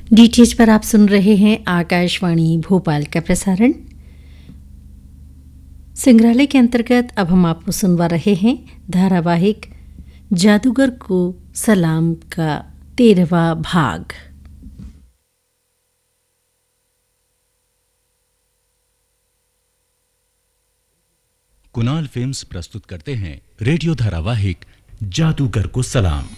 DTH पर आप सुन रहे हैं आकाशवाणी भोपाल का प्रसारण। संग्रहालय के अंतर्गत अब हम आपको सुनवा रहे हैं धारावाहिक जादूगर को सलाम का 13वां भाग। कुणाल फिल्म्स प्रस्तुत करते हैं रेडियो धारावाहिक जादूगर को सलाम।